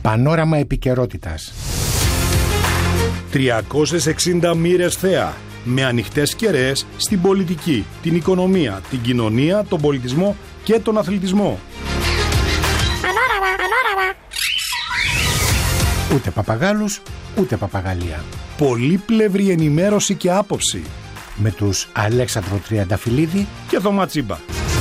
Πανόραμα επικαιρότητας. 360 μοίρες θέα, με ανοιχτές κεραίες στην πολιτική, την οικονομία, την κοινωνία, τον πολιτισμό και τον αθλητισμό. Πανόραμα. Ούτε παπαγάλους, ούτε παπαγαλία. Πολύπλευρη ενημέρωση και άποψη. Με τους Αλέξανδρο Τριανταφυλλίδη και Θωμά Τσίμπα.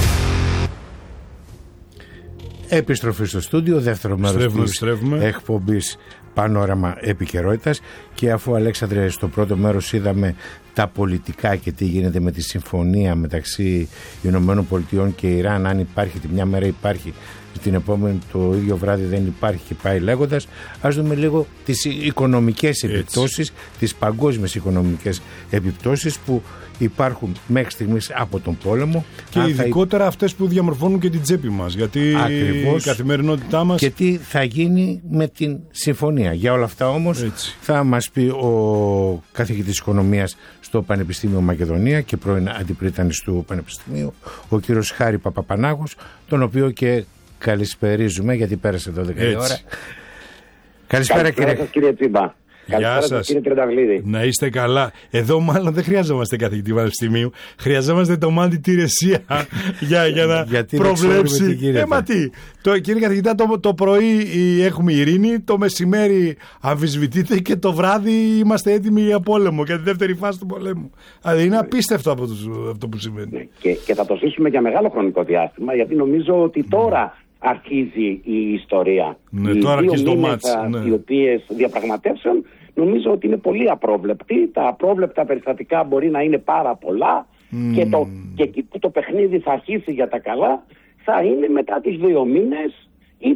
Επιστροφή στο στούντιο, δεύτερο μέρος της εκπομπής Πανόραμα επικαιρότητας. Και αφού, Αλέξανδρε, στο πρώτο μέρος είδαμε τα πολιτικά και τι γίνεται με τη συμφωνία μεταξύ Ηνωμένων Πολιτειών και Ιράν, αν υπάρχει, τη μια μέρα υπάρχει, την επόμενη το ίδιο βράδυ δεν υπάρχει και πάει λέγοντας, ας δούμε λίγο τις οικονομικές επιπτώσεις, τις παγκόσμιες οικονομικές επιπτώσεις που υπάρχουν μέχρι στιγμής από τον πόλεμο. Και ειδικότερα αυτές που διαμορφώνουν και την τσέπη μας, γιατί ακριβώς, η καθημερινότητά μας. Και τι θα γίνει με την συμφωνία. Για όλα αυτά όμως θα μας πει ο καθηγητής οικονομίας στο Πανεπιστήμιο Μακεδονία και πρώην αντιπρίτανης του Πανεπιστημίου, ο κύριος Χάρη Παπαπανάγος, τον οποίο και καλησπερίζουμε γιατί πέρασε 12 η ώρα. Καλησπέρα κύριε Τσίμπα. Γεια σας κύριε Τριανταφυλλίδη. Να είστε καλά. Εδώ μάλλον δεν χρειαζόμαστε καθηγητή πανεπιστημίου. Χρειαζόμαστε το μάντι τη Ρεσία για να προβλέψει. Κύριε καθηγητά, το πρωί έχουμε ειρήνη, το μεσημέρι αμφισβητείται και το βράδυ είμαστε έτοιμοι για πόλεμο, για τη δεύτερη φάση του πολέμου. Δηλαδή είναι απίστευτο αυτό που συμβαίνει. Ναι. Και θα το ζήσουμε για μεγάλο χρονικό διάστημα, γιατί νομίζω ότι τώρα αρχίζει η ιστορία. Ναι, οι τώρα αρχίζει το μάτς. Οι οποίες διαπραγματεύσεων νομίζω ότι είναι πολύ απρόβλεπτοι. Τα απρόβλεπτα περιστατικά μπορεί να είναι πάρα πολλά και εκεί που το παιχνίδι θα αρχίσει για τα καλά θα είναι μετά τους 2 μήνες,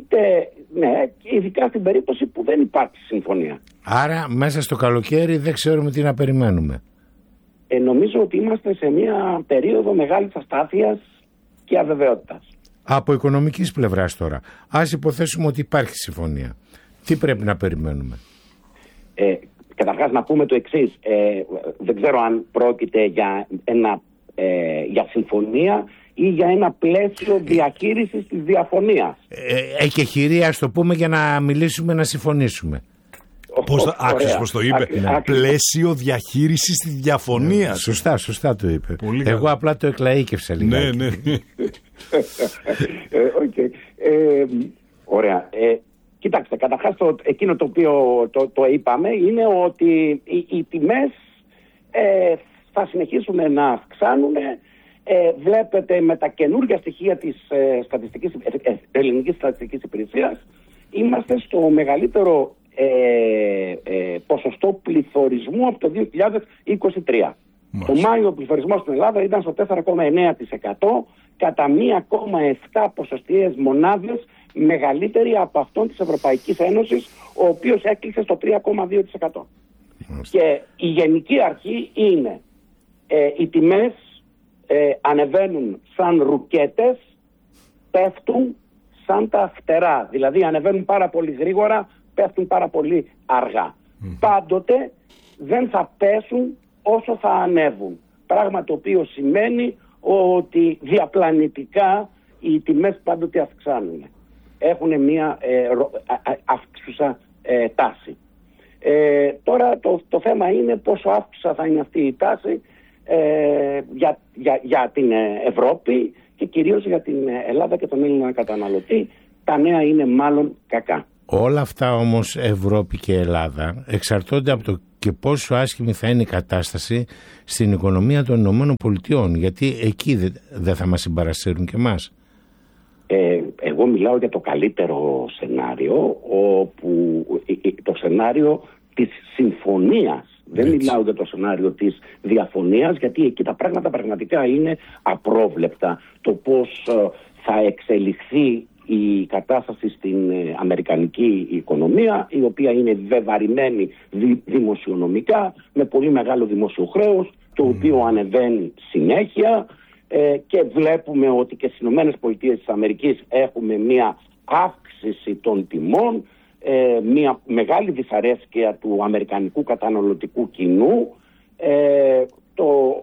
ειδικά στην περίπτωση που δεν υπάρχει συμφωνία. Άρα μέσα στο καλοκαίρι δεν ξέρουμε τι να περιμένουμε. Νομίζω ότι είμαστε σε μια περίοδο μεγάλης αστάθειας και αβεβαιότητας. Από οικονομικής πλευράς τώρα, ας υποθέσουμε ότι υπάρχει συμφωνία. Τι πρέπει να περιμένουμε? Καταρχάς να πούμε το εξής. Δεν ξέρω αν πρόκειται για συμφωνία ή για ένα πλαίσιο διαχείρισης της διαφωνίας. Εκεχηρία, ας το πούμε, για να μιλήσουμε, να συμφωνήσουμε. Πώς το είπε. Πλαίσιο διαχείρισης της διαφωνίας. Σωστά το είπε. Εγώ απλά το εκλαΐκευσα λιγάκι. Ναι. Ωραία. Κοιτάξτε, καταρχάς εκείνο το οποίο το είπαμε είναι ότι οι τιμές θα συνεχίσουν να αυξάνουν. Βλέπετε με τα καινούργια στοιχεία της ελληνικής στατιστικής υπηρεσίας είμαστε στο μεγαλύτερο ποσοστό πληθωρισμού από το 2023. Το Μάιο ο πληθωρισμός στην Ελλάδα ήταν στο 4,9%, κατά 1,7 ποσοστιαίες μονάδες μεγαλύτερη από αυτόν της Ευρωπαϊκής Ένωσης, ο οποίος έκλεισε στο 3,2%. Και η γενική αρχή είναι οι τιμές ανεβαίνουν σαν ρουκέτες, πέφτουν σαν τα φτερά. Δηλαδή ανεβαίνουν πάρα πολύ γρήγορα, πέφτουν πάρα πολύ αργά. Πάντοτε δεν θα πέσουν όσο θα ανέβουν. Πράγμα το οποίο σημαίνει ότι διαπλανητικά οι τιμές πάντοτε αυξάνουν. Έχουν μια αύξουσα τάση. Τώρα το θέμα είναι πόσο αύξουσα θα είναι αυτή η τάση για την Ευρώπη και κυρίως για την Ελλάδα και τον Έλληνα καταναλωτή. Τα νέα είναι μάλλον κακά. Όλα αυτά όμως, Ευρώπη και Ελλάδα, εξαρτώνται από το και πόσο άσχημη θα είναι η κατάσταση στην οικονομία των Ηνωμένων Πολιτειών, γιατί εκεί δεν θα μας συμπαρασύρουν και εμάς. Εγώ μιλάω για το καλύτερο σενάριο, όπου το σενάριο της συμφωνίας. Δεν μιλάω για το σενάριο της διαφωνίας, γιατί εκεί τα πράγματα πραγματικά είναι απρόβλεπτα. Το πώς θα εξελιχθεί η κατάσταση στην αμερικανική οικονομία, η οποία είναι βεβαρημένη δημοσιονομικά, με πολύ μεγάλο δημόσιο χρέος, το οποίο ανεβαίνει συνέχεια, και βλέπουμε ότι και στις ΗΠΑ έχουμε μια αύξηση των τιμών, μια μεγάλη δυσαρέσκεια του αμερικανικού καταναλωτικού κοινού.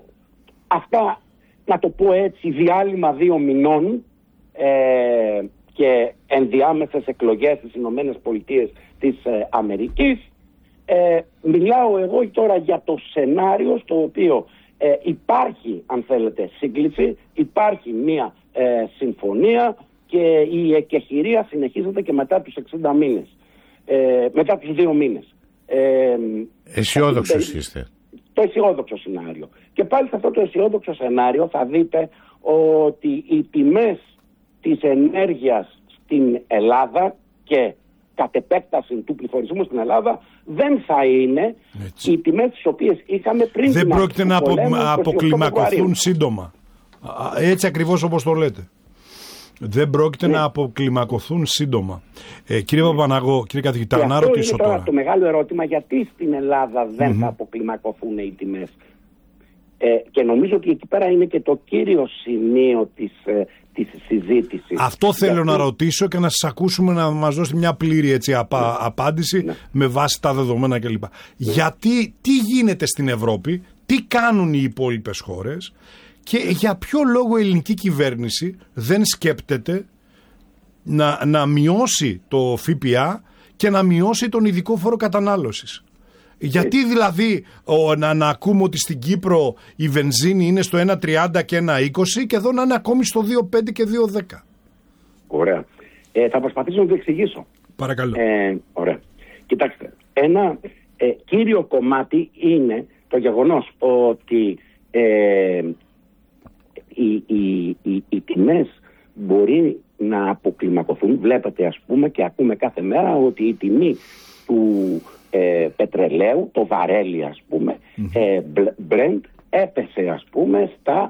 Αυτά, να το πω έτσι, διάλειμμα 2 μηνών και ενδιάμεσες εκλογές στις Ηνωμένες Πολιτείες της Αμερικής. Μιλάω εγώ τώρα για το σενάριο στο οποίο υπάρχει, αν θέλετε, σύγκληση, υπάρχει μια συμφωνία και η εκεχηρία συνεχίζεται και μετά τους 60 μήνες, μετά τους 2 μήνες. Αισιόδοξος είστε. Το αισιόδοξο σενάριο. Και πάλι σε αυτό το αισιόδοξο σενάριο θα δείτε ότι οι τιμές της ενέργειας στην Ελλάδα και κατ' επέκταση του πληθωρισμού στην Ελλάδα δεν θα είναι οι τιμές τις οποίες είχαμε πριν. Δεν πρόκειται να αποκλιμακωθούν σύντομα. Έτσι ακριβώς όπως το λέτε. Δεν πρόκειται να αποκλιμακωθούν σύντομα. Κύριε Παπαναγώ, κύριε καθηγητά, να ρωτήσω τώρα. Αυτό είναι το μεγάλο ερώτημα, γιατί στην Ελλάδα δεν θα αποκλιμακωθούν οι τιμές. Και νομίζω ότι εκεί πέρα είναι και το κύριο σημείο της συζήτησης. Αυτό θέλω να ρωτήσω και να σας ακούσουμε να μας δώσετε μια πλήρη απάντηση με βάση τα δεδομένα κλπ. Γιατί, τι γίνεται στην Ευρώπη, τι κάνουν οι υπόλοιπες χώρες και για ποιο λόγο η ελληνική κυβέρνηση δεν σκέπτεται να μειώσει το ΦΠΑ και να μειώσει τον ειδικό φόρο κατανάλωσης. Γιατί δηλαδή να ακούμε ότι στην Κύπρο η βενζίνη είναι στο 1,30 και 1,20 και εδώ να είναι ακόμη στο 2,5 και 2,10. Ωραία. Θα προσπαθήσω να το εξηγήσω. Παρακαλώ. Ωραία. Κοιτάξτε, ένα κύριο κομμάτι είναι το γεγονός ότι οι τιμές μπορεί να αποκλιμακωθούν. Βλέπετε, ας πούμε, και ακούμε κάθε μέρα ότι η τιμή του πετρελαίου, το βαρέλι, ας πούμε, Brent, έπεσε, ας πούμε, στα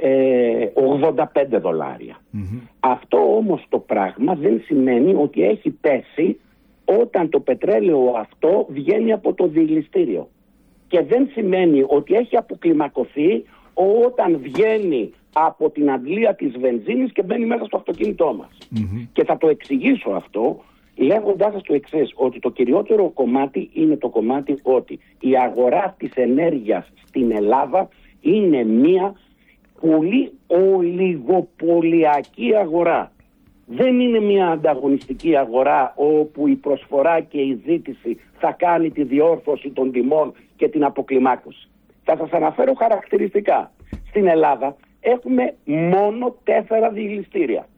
$85. Αυτό όμως το πράγμα δεν σημαίνει ότι έχει πέσει όταν το πετρέλαιο αυτό βγαίνει από το διηλιστήριο, και δεν σημαίνει ότι έχει αποκλιμακωθεί όταν βγαίνει από την αντλία της βενζίνης και μπαίνει μέσα στο αυτοκίνητό μας. Και θα το εξηγήσω αυτό λέγοντάς σας το εξής, ότι το κυριότερο κομμάτι είναι το κομμάτι ότι η αγορά της ενέργειας στην Ελλάδα είναι μια πολύ ολιγοπολιακή αγορά. Δεν είναι μια ανταγωνιστική αγορά όπου η προσφορά και η ζήτηση θα κάνει τη διόρθωση των τιμών και την αποκλιμάκωση. Θα σας αναφέρω χαρακτηριστικά. Στην Ελλάδα έχουμε μόνο 4 διηλιστήρια.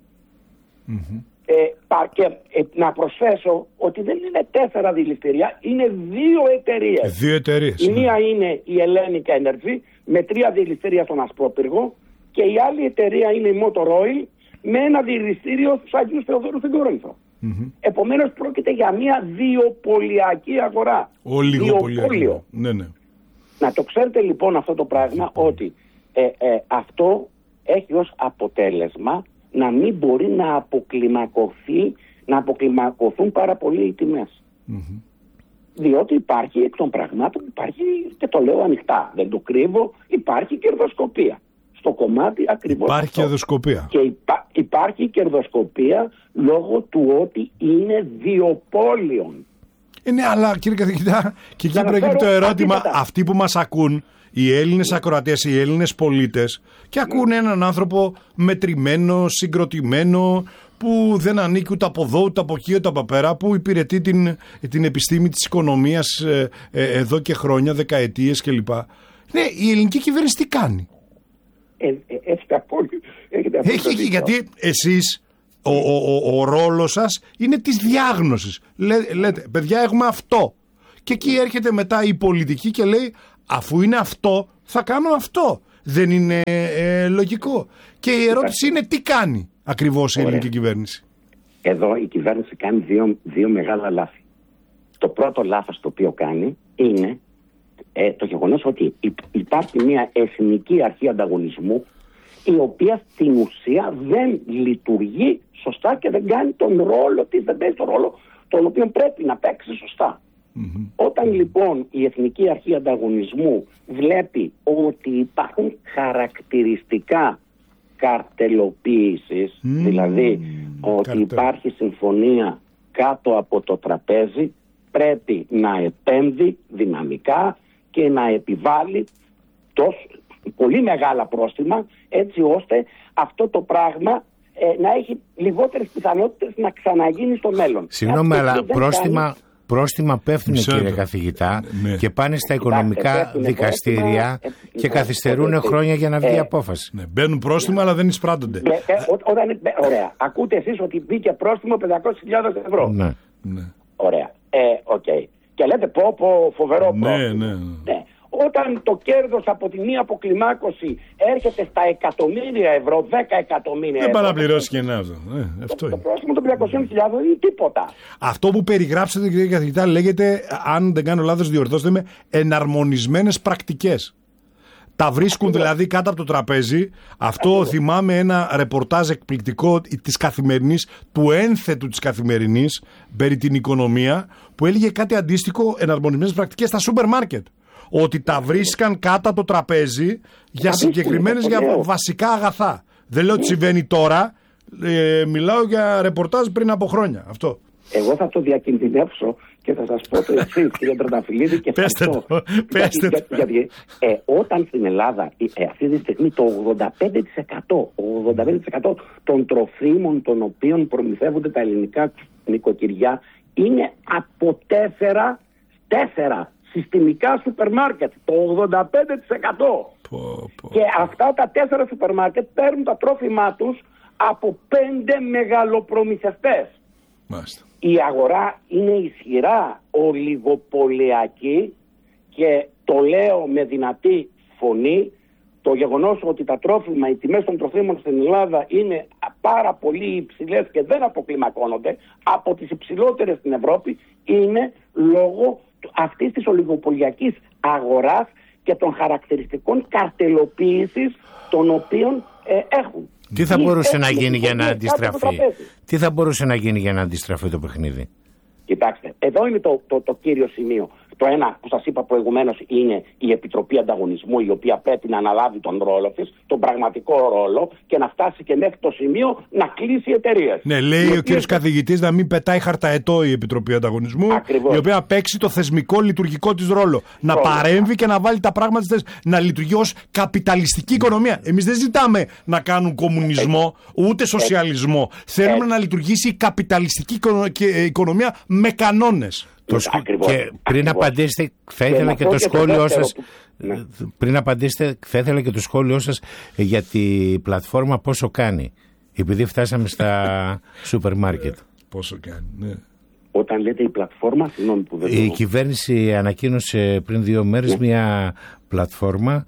Και να προσθέσω ότι δεν είναι 4 διηλιστήρια, είναι 2 εταιρείες. Η μία είναι η Hellenic Energy με 3 διηλιστήρια στον Ασπρόπυργο και η άλλη εταιρεία είναι η Motor Oil με ένα διηλιστήριο στους Αγίους Θεοδόρους στην Κόρινθο. Επομένως πρόκειται για μια διοπολιακή αγορά. Ολιγοπολιακή. Ναι. Να το ξέρετε λοιπόν αυτό το πράγμα, ότι αυτό έχει ως αποτέλεσμα να μην μπορεί να αποκλιμακωθούν πάρα πολύ οι τιμές. Διότι υπάρχει εκ των πραγμάτων, υπάρχει, και το λέω ανοιχτά, δεν το κρύβω, υπάρχει κερδοσκοπία. Στο κομμάτι ακριβώς. Υπάρχει κερδοσκοπία. Και υπάρχει κερδοσκοπία λόγω του ότι είναι διοπόλιον. Ναι, αλλά κύριε καθηγητά, και εκεί προκύπτει το ερώτημα, αυτοί που μας ακούν, οι Έλληνες ακροατές, οι Έλληνες πολίτες, και ακούν έναν άνθρωπο μετρημένο, συγκροτημένο, που δεν ανήκει ούτε από εδώ, ούτε από εκεί, ούτε από πέρα, που υπηρετεί την επιστήμη της οικονομίας εδώ και χρόνια, δεκαετίες κλπ. Ναι, η ελληνική κυβέρνηση τι κάνει? Έχει, γιατί εσείς, ο ρόλος σας είναι της διάγνωσης. Λέτε, παιδιά, έχουμε αυτό. Και εκεί έρχεται μετά η πολιτική και λέει, αφού είναι αυτό, θα κάνω αυτό. Δεν είναι λογικό? Και η ερώτηση είναι, τι κάνει ακριβώς η ελληνική κυβέρνηση? Εδώ η κυβέρνηση κάνει δύο μεγάλα λάθη. Το πρώτο λάθος το οποίο κάνει είναι το γεγονός ότι υπάρχει μια εθνική αρχή ανταγωνισμού, η οποία στην ουσία δεν λειτουργεί σωστά και δεν κάνει τον ρόλο της, δεν παίζει τον ρόλο τον οποίο πρέπει να παίξει σωστά. Όταν λοιπόν η Εθνική Αρχή Ανταγωνισμού βλέπει ότι υπάρχουν χαρακτηριστικά καρτελοποίησης, δηλαδή ότι υπάρχει συμφωνία κάτω από το τραπέζι, πρέπει να επέμβει δυναμικά και να επιβάλλει πολύ μεγάλα πρόστιμα, έτσι ώστε αυτό το πράγμα να έχει λιγότερες πιθανότητες να ξαναγίνει στο μέλλον. Συγγνώμη, αλλά πρόστιμα πέφτουν, κύριε καθηγητά, και πάνε στα οικονομικά δικαστήρια και καθυστερούν χρόνια για να βγει η απόφαση. Ναι, μπαίνουν πρόστιμα, αλλά δεν εισπράττονται. Ωραία. Ακούτε εσείς ότι μπήκε πρόστιμο 500.000 ευρώ. Ναι. Ωραία. Και λέτε πω φοβερό πρόστιμο. Ναι. Όταν το κέρδος από τη μία αποκλιμάκωση έρχεται στα εκατομμύρια ευρώ, 10 εκατομμύρια δεν ευρώ. πάει να πληρώσει και αυτό. Το πρόστιμο των 500.000 είναι τίποτα. Αυτό που περιγράψατε, κύριε καθηγητά, λέγεται, αν δεν κάνω λάθος, διορθώστε με, εναρμονισμένες πρακτικές. Τα βρίσκουν δηλαδή κάτω από το τραπέζι. Αυτό θυμάμαι ένα ρεπορτάζ εκπληκτικό της Καθημερινής, του ένθετου της Καθημερινής, περί την οικονομία, που έλεγε κάτι αντίστοιχο, εναρμονισμένες πρακτικές στα σούπερ μάρκετ. Ότι τα βρίσκαν κάτω από το τραπέζι για συγκεκριμένες, για βασικά αγαθά. Δεν λέω ότι συμβαίνει τώρα, μιλάω για ρεπορτάζ πριν από χρόνια. Αυτό. Εγώ θα το διακινδυνεύσω και θα σας πω το εξής, κύριε Τρανταφυλλίδη, και πέστε το. Γιατί όταν στην Ελλάδα αυτή τη στιγμή το 85% των τροφίμων των οποίων προμηθεύονται τα ελληνικά νοικοκυριά είναι από 4 συστημικά σούπερ μάρκετ, το 85%. Και αυτά τα 4 σούπερ μάρκετ παίρνουν τα τρόφιμά τους από 5 μεγαλοπρομηθευτές. Μάλιστα. Η αγορά είναι ισχυρά ολιγοπολιακή και το λέω με δυνατή φωνή. Το γεγονός ότι τα τρόφιμα, οι τιμές των τροφίμων στην Ελλάδα είναι πάρα πολύ υψηλές και δεν αποκλιμακώνονται, από τις υψηλότερες στην Ευρώπη, είναι λόγω αυτής της ολιγοπολιακής αγοράς και των χαρακτηριστικών καρτελοποίησης των οποίων έχουν. Τι θα μπορούσε να γίνει για να αντιστραφεί? Τι θα μπορούσε να γίνει για να αντιστραφεί το παιχνίδι? Κοιτάξτε, εδώ είναι το κύριο σημείο. Το ένα που σας είπα προηγουμένως είναι η Επιτροπή Ανταγωνισμού, η οποία πρέπει να αναλάβει τον ρόλο της, τον πραγματικό ρόλο, και να φτάσει και μέχρι το σημείο να κλείσει εταιρείες. Ναι, λέει ο κύριος καθηγητής να μην πετάει χαρταετό η Επιτροπή Ανταγωνισμού, ακριβώς, η οποία να παίξει το θεσμικό λειτουργικό της ρόλο. Να παρέμβει και να βάλει τα πράγματα στις, να λειτουργεί ως καπιταλιστική οικονομία. Εμείς δεν ζητάμε να κάνουν κομμουνισμό, ούτε σοσιαλισμό. Θέλουμε να λειτουργήσει η καπιταλιστική οικονομία με κανόνες. Και πριν απαντήσετε, θα ήθελα και το σχόλιο σας. Πριν απαντήσετε, θα ήθελα και το σχόλιο σας για τη πλατφόρμα πόσο κάνει. Επειδή φτάσαμε στα σούπερ μάρκετ. Πόσο κάνει, ναι. Όταν λέτε η πλατφόρμα, συγγνώμη που δεν η κυβέρνηση ανακοίνωσε πριν 2 μέρες μια πλατφόρμα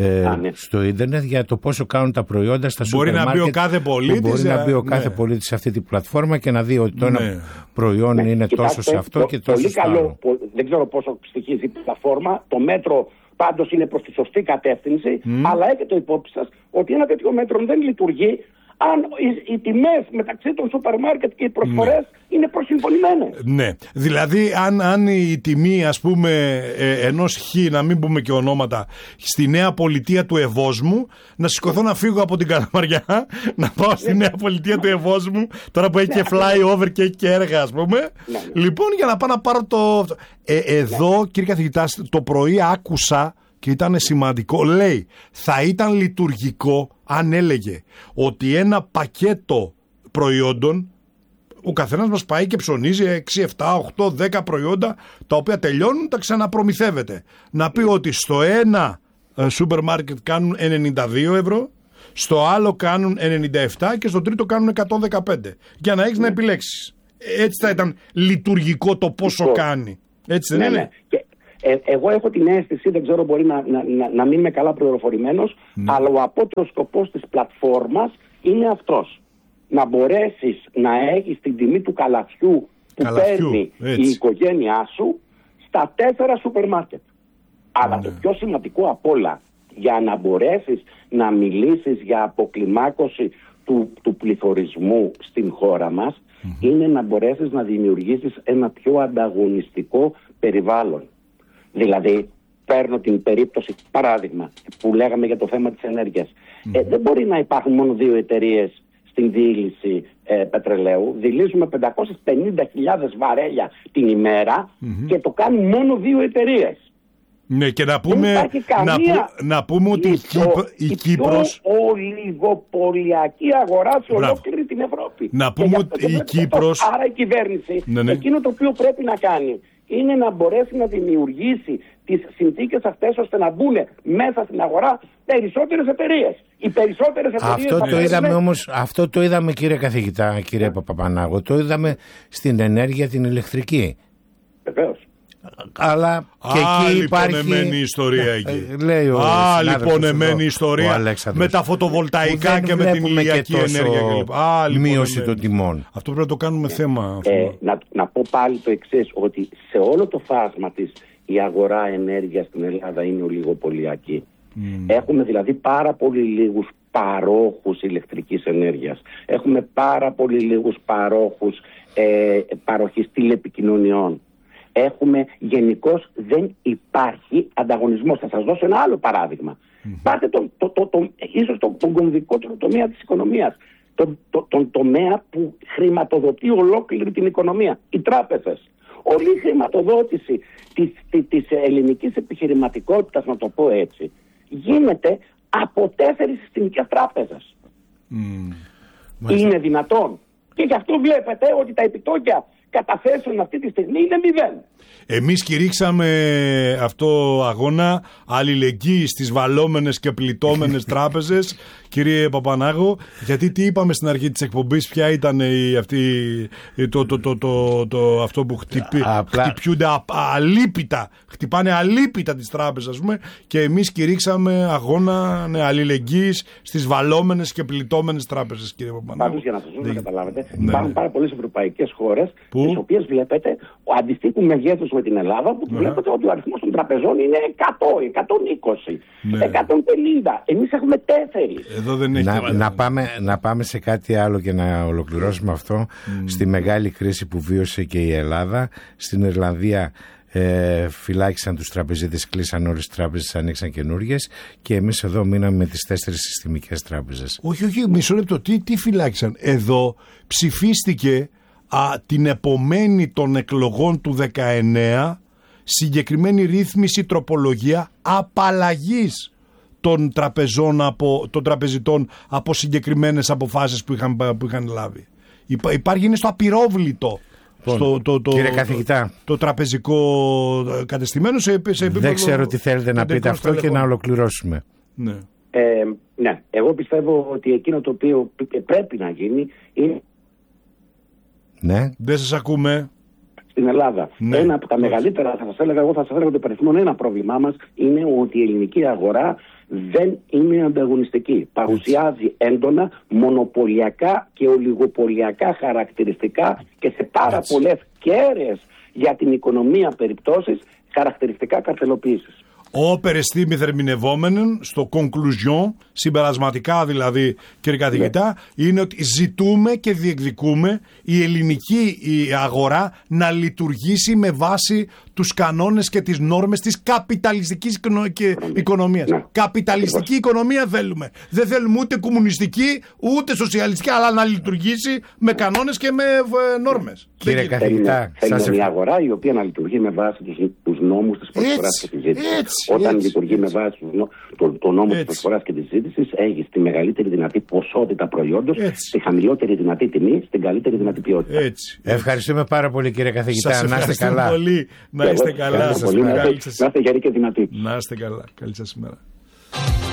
στο ίντερνετ για το πόσο κάνουν τα προϊόντα στα σούπερ μάρκετ. Μπορεί να μπει ο κάθε πολίτης. Μπορεί να μπει ο κάθε πολίτης σε αυτή την πλατφόρμα και να δει ότι το ένα προϊόν είναι τόσο σε αυτό και τόσο στο άλλο. Δεν ξέρω πόσο στοιχίζει η πλατφόρμα. Το μέτρο πάντως είναι προς τη σωστή κατεύθυνση, αλλά έχετε υπόψη σας ότι ένα τέτοιο μέτρο δεν λειτουργεί αν οι τιμές μεταξύ των σούπερ μάρκετ και οι προσφορές είναι προσυμφωνημένες. Ναι, δηλαδή αν η τιμή, ας πούμε, ενός χ, να μην πούμε και ονόματα, στη Νέα Πολιτεία του Ευόσμου, να σηκωθώ να φύγω από την Καλαμαριά, να πάω στη Νέα Πολιτεία του Ευόσμου, τώρα που έχει και fly-over και έχει και έργα, ας πούμε. Λοιπόν, για να πάω να πάρω το... Εδώ, κύριε καθηγητά, το πρωί άκουσα και ήταν σημαντικό, λέει, θα ήταν λειτουργικό αν έλεγε ότι ένα πακέτο προϊόντων, ο καθένας μας πάει και ψωνίζει 6, 7, 8, 10 προϊόντα, τα οποία τελειώνουν, τα ξαναπρομηθεύεται. Να πει ότι στο ένα σούπερ μάρκετ κάνουν 92 ευρώ, στο άλλο κάνουν 97 και στο τρίτο κάνουν 115. Για να έχεις να επιλέξεις. Έτσι θα ήταν λειτουργικό το πόσο κάνει. Έτσι δεν είναι? Εγώ έχω την αίσθηση, δεν ξέρω, μπορεί να μην είμαι καλά πληροφορημένος, αλλά ο απότερος σκοπός της πλατφόρμας είναι αυτός. Να μπορέσεις να έχεις την τιμή του καλαθιού που παίρνει η οικογένειά σου στα 4 σούπερ μάρκετ. Αλλά το πιο σημαντικό απ' όλα, για να μπορέσεις να μιλήσεις για αποκλιμάκωση του πληθωρισμού στην χώρα μας, είναι να μπορέσεις να δημιουργήσεις ένα πιο ανταγωνιστικό περιβάλλον. Δηλαδή, παίρνω την περίπτωση, παράδειγμα, που λέγαμε για το θέμα της ενέργειας. Δεν μπορεί να υπάρχουν μόνο 2 εταιρείες στην διήλυση πετρελαίου. Δειλίζουμε 550.000 βαρέλια την ημέρα και το κάνουν μόνο 2 εταιρείες. Ναι, και να πούμε, να πούμε ότι η Κύπρος... πιο ολιγοπολιακή αγορά σε ολόκληρη την Ευρώπη. Να πούμε ότι η Κύπρος... Άρα η κυβέρνηση, εκείνο το οποίο πρέπει να κάνει είναι να μπορέσει να δημιουργήσει τις συνθήκες αυτές ώστε να μπουν μέσα στην αγορά περισσότερες εταιρείες. Οι περισσότερες εταιρείες... Αυτό το είδαμε, κύριε καθηγητά, κύριε Παπαπανάγο, το είδαμε στην ενέργεια την ηλεκτρική. Βεβαίως. Αλλά και εκεί υπάρχει... πονεμένη ιστορία εκεί. Άλλη πονεμένη ιστορία με τα φωτοβολταϊκά και με την ηλιακή ενέργεια κλπ. Μείωση των τιμών. Αυτό πρέπει να το κάνουμε θέμα. Να πω πάλι το εξής, ότι σε όλο το φάσμα της η αγορά ενέργειας στην Ελλάδα είναι ολιγοπολιακή. Έχουμε δηλαδή πάρα πολύ λίγους παρόχους ηλεκτρικής ενέργειας. Έχουμε πάρα πολύ λίγους παρόχους παροχής τηλεπικοινωνιών. Γενικώς δεν υπάρχει ανταγωνισμός. Θα σας δώσω ένα άλλο παράδειγμα. Πάρτε ίσως τον κομβικότερο τομέα της οικονομίας. Τον τομέα που χρηματοδοτεί ολόκληρη την οικονομία. Οι τράπεζες. Όλη η χρηματοδότηση της ελληνικής επιχειρηματικότητας, να το πω έτσι, γίνεται από 4 συστημικές τράπεζες. Είναι δυνατόν? Και γι' αυτό βλέπετε ότι τα επιτόκια καταθέσεων αυτή τη στιγμή είναι 0. Εμείς κηρύξαμε αυτό αγώνα αλληλεγγύη στις βαλόμενες και πληττόμενες τράπεζες, κύριε Παπανάγο, γιατί τι είπαμε στην αρχή της εκπομπής, ποια ήταν αυτό που χτυπιούνται αλίπητα, χτυπάνε αλίπητα τις τράπεζες, ας πούμε, και εμείς κηρύξαμε αγώνα αλληλεγγύης στις βαλόμενες και πληττόμενες τράπεζες, κύριε Παπανάγο. Πάντως, για να σας δώσω να καταλάβετε, υπάρχουν πάρα πολλές ευρωπαϊκές χώρες, τις οποίες βλέπετε αντιστοίχουν μεγέθους με την Ελλάδα, που βλέπετε ότι ο αριθμός των τραπεζών είναι 100, 120, 150. Εμείς έχουμε 4. Εδώ δεν έχει να πάμε σε κάτι άλλο και να ολοκληρώσουμε αυτό. Στη μεγάλη κρίση που βίωσε και η Ελλάδα, στην Ιρλανδία φυλάκισαν τους τραπεζίτες, κλείσαν όλες τις τράπεζες, ανοίξαν καινούργιες, και εμείς εδώ μείναμε με τις 4 συστημικές τράπεζες. Όχι, μισό λεπτό, τι φυλάκισαν? Εδώ ψηφίστηκε την επομένη των εκλογών του 19 συγκεκριμένη ρύθμιση, τροπολογία απαλλαγής των τραπεζιτών από συγκεκριμένες αποφάσεις που είχαν λάβει. Υπάρχει, είναι στο απειρόβλητο κύριε καθηγητά, το τραπεζικό κατεστημένο σε επίπεδο... Δεν ξέρω τι θέλετε να πείτε αυτό και να ολοκληρώσουμε. Ναι. Ναι, εγώ πιστεύω ότι εκείνο το οποίο πρέπει να γίνει είναι... Ναι. Δεν σας ακούμε. Στην Ελλάδα. Ναι. Ένα από τα μεγαλύτερα, θα σας έλεγα ότι το περιθμόν ένα πρόβλημά μας είναι ότι η ελληνική αγορά δεν είναι ανταγωνιστική. Παρουσιάζει έντονα μονοπωλιακά και ολιγοπωλιακά χαρακτηριστικά και σε πάρα πολλές κέραιες για την οικονομία περιπτώσεις χαρακτηριστικά καρτελοποίησης. Όπερες θύμη ερμηνευόμενων στο conclusion, συμπερασματικά δηλαδή, κύριε καθηγητά, είναι ότι ζητούμε και διεκδικούμε η ελληνική αγορά να λειτουργήσει με βάση τους κανόνες και τις νόρμες της καπιταλιστικής οικονομίας. Ναι. Καπιταλιστική οικονομία θέλουμε. Δεν θέλουμε ούτε κομμουνιστική ούτε σοσιαλιστική, αλλά να λειτουργήσει με κανόνες και με νόρμες. Κύριε καθηγητά, θέλουμε μια αγορά η οποία να λειτουργεί με βάση τους νόμους της προσφοράς και της ζήτησης. Όταν λειτουργεί με βάση το νόμο της προσφοράς και της ζήτησης, έχει τη μεγαλύτερη δυνατή ποσότητα προϊόντος, τη χαμηλότερη δυνατή τιμή, στην καλύτερη δυνατή ποιότητα. Ευχαριστούμε πάρα πολύ, κύριε καθηγητά. Να είστε καλά. Πολύ. Να είστε καλά. Να είστε γεροί και δυνατοί. Να είστε καλά. Καλή σας ημέρα.